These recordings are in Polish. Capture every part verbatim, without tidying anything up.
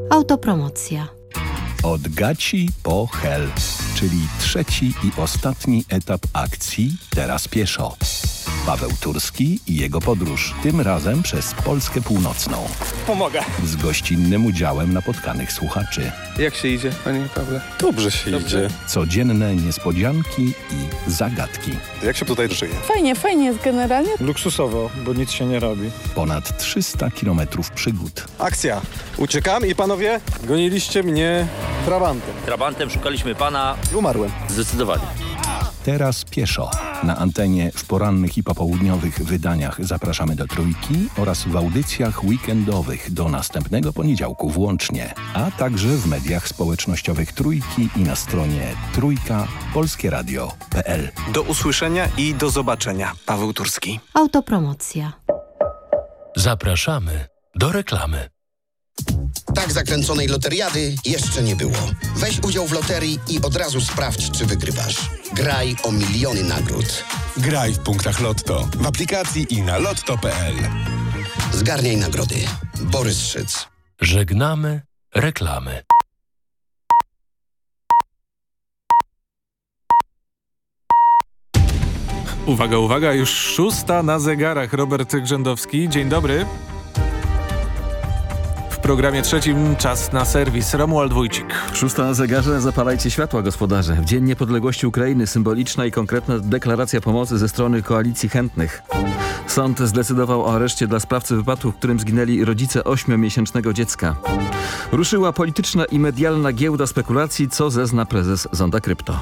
Autopromocja. Od gaci po hel, czyli trzeci i ostatni etap akcji Teraz pieszo. Paweł Turski i jego podróż, tym razem przez Polskę Północną. Pomogę. Z gościnnym udziałem napotkanych słuchaczy. Jak się idzie, panie Pawle? Dobrze się Dobrze. idzie. Codzienne niespodzianki i zagadki. Jak się tutaj żyje? Fajnie, fajnie jest generalnie. Luksusowo, bo nic się nie robi. Ponad trzysta kilometrów przygód. Akcja. Uciekam i panowie, goniliście mnie trabantem. Trabantem szukaliśmy pana. Umarłem. Zdecydowanie. Teraz pieszo. Na antenie w porannych i popołudniowych wydaniach Zapraszamy do Trójki oraz w audycjach weekendowych do następnego poniedziałku włącznie, a także w mediach społecznościowych Trójki i na stronie trójka polskie radio kropka p l. Do usłyszenia i do zobaczenia. Paweł Turski. Autopromocja. Zapraszamy do reklamy. Tak zakręconej loteriady jeszcze nie było. Weź udział w loterii i od razu sprawdź, czy wygrywasz. Graj o miliony nagród. Graj w punktach Lotto, w aplikacji i na lotto kropka p l. Zgarniaj nagrody. Borys Szyc. Żegnamy reklamy. Uwaga, uwaga, już szósta na zegarach. Robert Grzędowski, dzień dobry. W programie trzecim czas na serwis. Romuald Wójcik. Szósta na zegarze, zapalajcie światła, gospodarze. W Dzień Niepodległości Ukrainy symboliczna i konkretna deklaracja pomocy ze strony Koalicji Chętnych. Sąd zdecydował o areszcie dla sprawcy wypadku, w którym zginęli rodzice ośmiomiesięcznego dziecka. Ruszyła polityczna i medialna giełda spekulacji, co zezna prezes Zonda Krypto.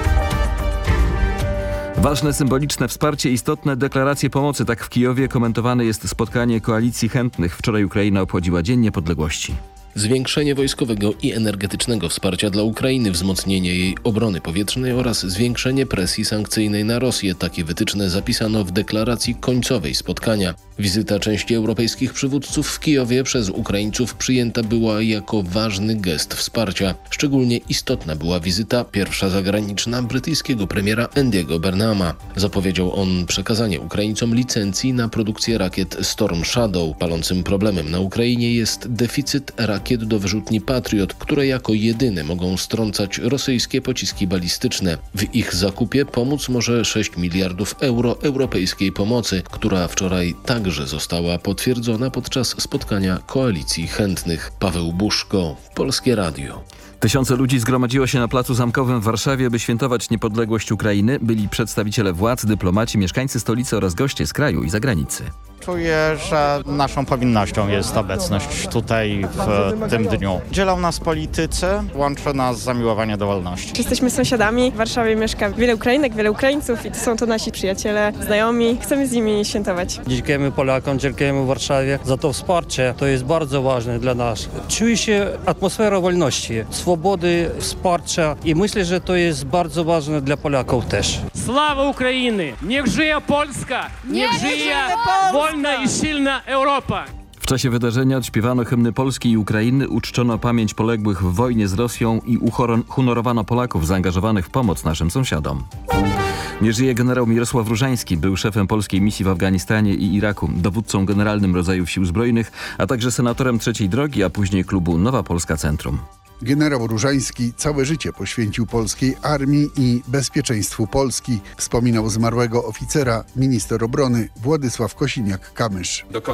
Ważne, symboliczne wsparcie, istotne deklaracje pomocy. Tak w Kijowie komentowane jest spotkanie Koalicji Chętnych. Wczoraj Ukraina obchodziła Dzień Niepodległości. Zwiększenie wojskowego i energetycznego wsparcia dla Ukrainy, wzmocnienie jej obrony powietrznej oraz zwiększenie presji sankcyjnej na Rosję. Takie wytyczne zapisano w deklaracji końcowej spotkania. Wizyta części europejskich przywódców w Kijowie przez Ukraińców przyjęta była jako ważny gest wsparcia. Szczególnie istotna była wizyta, pierwsza zagraniczna, brytyjskiego premiera Andy'ego Burnhama. Zapowiedział on przekazanie Ukraińcom licencji na produkcję rakiet Storm Shadow. Palącym problemem na Ukrainie jest deficyt rakiet rakiet do wyrzutni Patriot, które jako jedyne mogą strącać rosyjskie pociski balistyczne. W ich zakupie pomóc może sześć miliardów euro europejskiej pomocy, która wczoraj także została potwierdzona podczas spotkania Koalicji Chętnych. Paweł Buszko, Polskie Radio. Tysiące ludzi zgromadziło się na Placu Zamkowym w Warszawie, by świętować niepodległość Ukrainy. Byli przedstawiciele władz, dyplomaci, mieszkańcy stolicy oraz goście z kraju i zagranicy. Czuję, że naszą powinnością jest obecność tutaj w tym dniu. Dzielą nas politycy, łączy nas zamiłowanie do wolności. Jesteśmy sąsiadami. W Warszawie mieszka wiele Ukrainek, wiele Ukraińców i to są to nasi przyjaciele, znajomi. Chcemy z nimi świętować. Dziękujemy Polakom, dziękujemy Warszawie za to wsparcie. To jest bardzo ważne dla nas. Czuję się atmosfera wolności, swobody, wsparcia i myślę, że to jest bardzo ważne dla Polaków też. Sława Ukrainy! Niech żyje Polska! Niech żyje wolna i silna Europa! W czasie wydarzenia odśpiewano hymny Polski i Ukrainy, uczczono pamięć poległych w wojnie z Rosją i uhonorowano Polaków zaangażowanych w pomoc naszym sąsiadom. Nie żyje generał Mirosław Różański, był szefem polskiej misji w Afganistanie i Iraku, dowódcą generalnym rodzajów sił zbrojnych, a także senatorem Trzeciej Drogi, a później klubu Nowa Polska Centrum. Generał Różański całe życie poświęcił polskiej armii i bezpieczeństwu Polski, wspominał zmarłego oficera minister obrony Władysław Kosiniak-Kamysz.